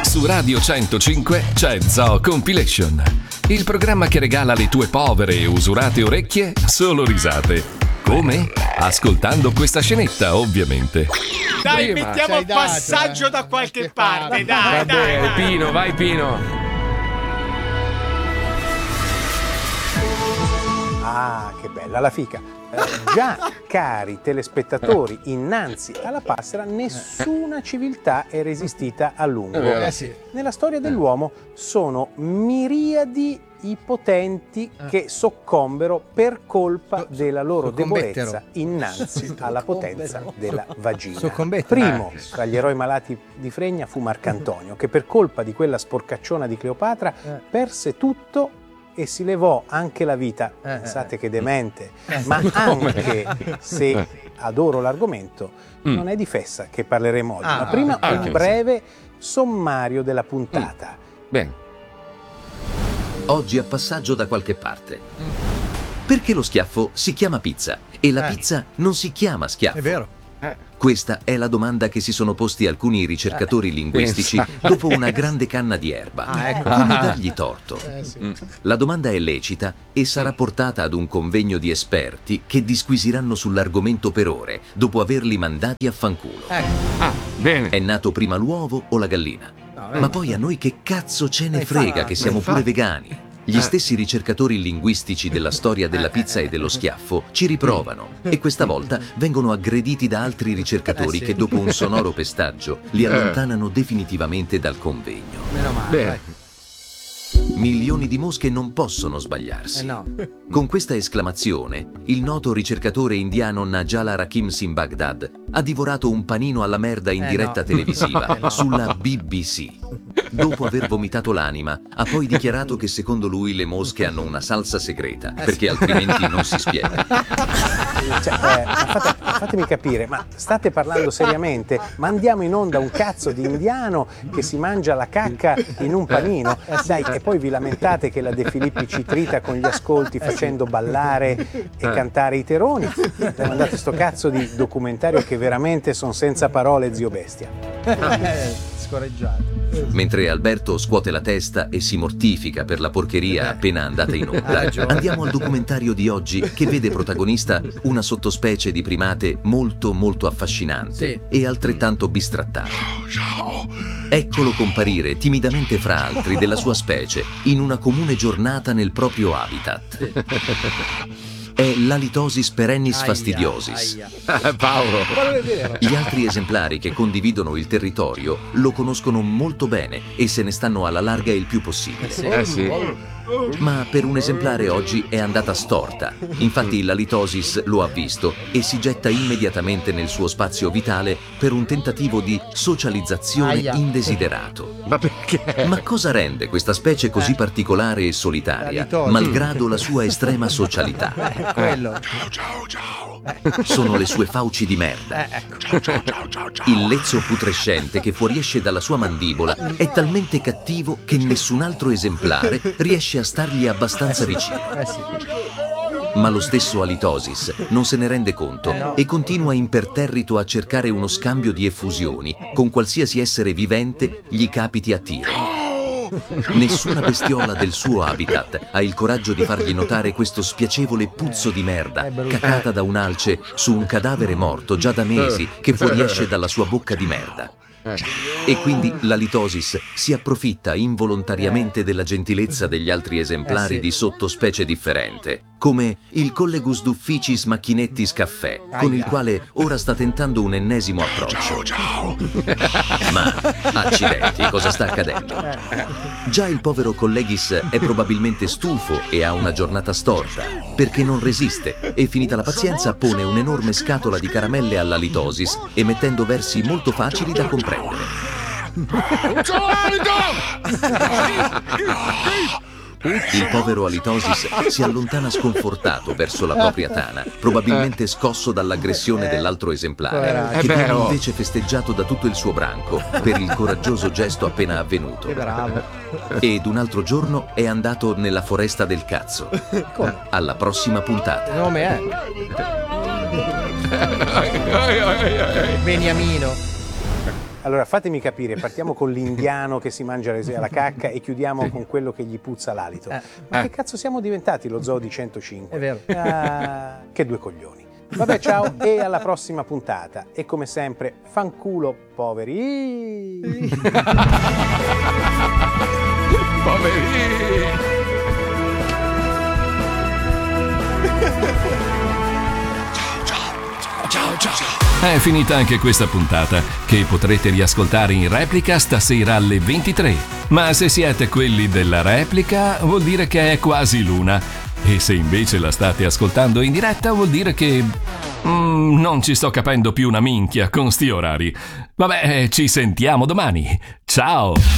Su Radio 105 c'è Zoo Compilation, il programma che regala alle tue povere e usurate orecchie solo risate. Come? Ascoltando questa scenetta, ovviamente. Dai, mettiamo a passaggio da qualche parte, dai. Pino, vai Pino. Ah, che bella la fica. Già, cari telespettatori, innanzi alla passera nessuna civiltà è resistita a lungo. Nella storia dell'uomo sono miriadi i potenti che soccombero per colpa della loro debolezza innanzi alla potenza della vagina. Primo tra gli eroi malati di fregna fu Marcantonio, che per colpa di quella sporcacciona di Cleopatra perse tutto e si levò anche la vita. Pensate che demente, ma anche se adoro l'argomento, non è di Fessa che parleremo oggi, ma prima un breve sommario della puntata. Bene. Oggi a passaggio da qualche parte. Perché lo schiaffo si chiama pizza e la pizza non si chiama schiaffo? È vero. Questa è la domanda che si sono posti alcuni ricercatori linguistici dopo una grande canna di erba. Come dargli torto? La domanda è lecita e sarà portata ad un convegno di esperti che disquisiranno sull'argomento per ore, dopo averli mandati a fanculo. Bene. È nato prima l'uovo o la gallina? Ma poi a noi che cazzo ce ne frega che siamo pure vegani? Gli stessi ricercatori linguistici della storia della pizza e dello schiaffo ci riprovano e questa volta vengono aggrediti da altri ricercatori che dopo un sonoro pestaggio li allontanano definitivamente dal convegno. Meno male. Milioni di mosche non possono sbagliarsi. Con questa esclamazione, il noto ricercatore indiano Najala Rakim Singh Baghdad ha divorato un panino alla merda in diretta televisiva sulla BBC. Dopo aver vomitato l'anima, ha poi dichiarato che secondo lui le mosche hanno una salsa segreta, perché altrimenti non si spiega. Fatemi capire, ma state parlando seriamente? Mandiamo in onda un cazzo di indiano che si mangia la cacca in un panino? Dai, e poi vi lamentate che la De Filippi ci trita con gli ascolti facendo ballare e cantare i teroni? Mandate sto cazzo di documentario che veramente sono senza parole, zio Bestia. Scorreggiato. Mentre Alberto scuote la testa e si mortifica per la porcheria appena andata in onda, andiamo al documentario di oggi che vede protagonista una sottospecie di primate molto molto affascinante e altrettanto bistrattato. Eccolo comparire timidamente fra altri della sua specie in una comune giornata nel proprio habitat. È l'Halitosis perennis fastidiosis. Paolo. Gli altri esemplari che condividono il territorio lo conoscono molto bene e se ne stanno alla larga il più possibile. Ma per un esemplare oggi è andata storta. Infatti l'halitosis lo ha visto e si getta immediatamente nel suo spazio vitale per un tentativo di socializzazione indesiderato. Ma perché? Ma cosa rende questa specie così particolare e solitaria, malgrado la sua estrema socialità? Sono le sue fauci di merda. Il lezzo putrescente che fuoriesce dalla sua mandibola è talmente cattivo che nessun altro esemplare riesce a stargli abbastanza vicino. Ma lo stesso Halitosis non se ne rende conto e continua imperterrito a cercare uno scambio di effusioni con qualsiasi essere vivente gli capiti a tiro. Nessuna bestiola del suo habitat ha il coraggio di fargli notare questo spiacevole puzzo di merda cacata da un'alce su un cadavere morto già da mesi che fuoriesce dalla sua bocca di merda. E quindi l'halitosis si approfitta involontariamente della gentilezza degli altri esemplari di sottospecie differente, come il Collegus dufficis macchinettis caffè, con il quale ora sta tentando un ennesimo approccio. Ma, accidenti, cosa sta accadendo? Già il povero Colleghis è probabilmente stufo e ha una giornata storta, perché non resiste e finita la pazienza pone un'enorme scatola di caramelle all'halitosis, emettendo versi molto facili da comprendere. Il povero Halitosis si allontana sconfortato verso la propria tana, probabilmente scosso dall'aggressione dell'altro esemplare, che viene invece festeggiato da tutto il suo branco per il coraggioso gesto appena avvenuto. Ed un altro giorno è andato nella foresta del cazzo. Alla prossima puntata. Nome è Beniamino. Allora, fatemi capire, partiamo con l'indiano che si mangia la cacca e chiudiamo con quello che gli puzza l'alito. Ma che cazzo siamo diventati lo zoo di 105? È vero. Che due coglioni. Vabbè, ciao e alla prossima puntata. E come sempre, fanculo, poveri. Poveri. È finita anche questa puntata, che potrete riascoltare in replica stasera alle 23. Ma se siete quelli della replica, vuol dire che è quasi l'una. E se invece la state ascoltando in diretta, vuol dire che... non ci sto capendo più una minchia con sti orari. Vabbè, ci sentiamo domani. Ciao!